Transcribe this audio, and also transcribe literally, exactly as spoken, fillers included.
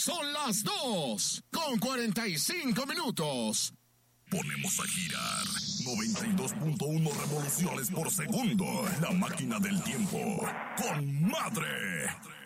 Son las dos con cuarenta y cinco minutos. Ponemos a girar noventa y dos punto uno revoluciones por segundo. La máquina del tiempo con Madre.